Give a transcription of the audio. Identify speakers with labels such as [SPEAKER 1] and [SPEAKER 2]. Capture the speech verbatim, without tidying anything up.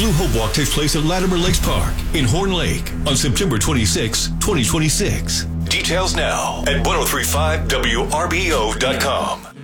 [SPEAKER 1] Blue Hope Walk takes place at Latimer Lakes Park in Horn Lake on September twenty-sixth, twenty twenty-six. Details now at ten thirty-five W R B O dot com.